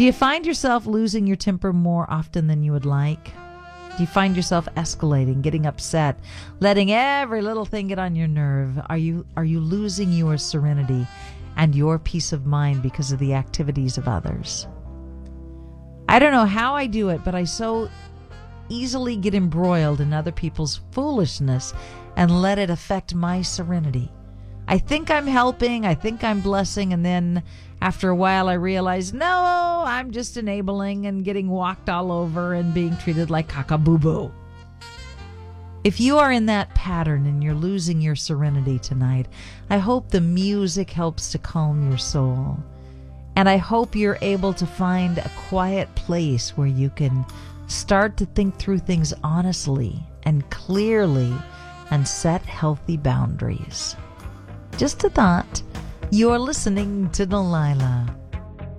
Do you find yourself losing your temper more often than you would like? Do you find yourself escalating, getting upset, letting every little thing get on your nerve? Are you losing your serenity and your peace of mind because of the activities of others? I don't know how I do it, but I so easily get embroiled in other people's foolishness and let it affect my serenity. I think I'm helping, I think I'm blessing, and then after a while I realize, no, I'm just enabling and getting walked all over and being treated like caca-boo-boo. If you are in that pattern and you're losing your serenity tonight, I hope the music helps to calm your soul. And I hope you're able to find a quiet place where you can start to think through things honestly and clearly and set healthy boundaries. Just a thought. You're listening to Delilah.